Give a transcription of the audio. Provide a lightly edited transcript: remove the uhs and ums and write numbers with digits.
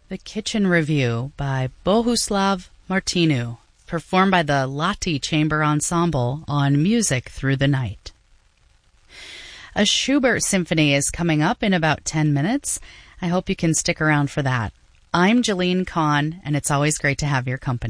The Kitchen Review by Bohuslav Martinu, performed by the Lati Chamber Ensemble on Music Through the Night. A Schubert symphony is coming up in about 10 minutes. I hope you can stick around for that. I'm Jalene Kahn, and it's always great to have your company.